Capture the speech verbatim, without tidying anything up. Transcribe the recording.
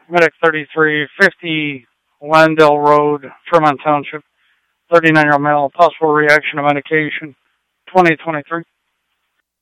Medic thirty-three fifty, Landell Road, Fremont Township. thirty-nine-year-old male, possible reaction to medication. twenty twenty-three.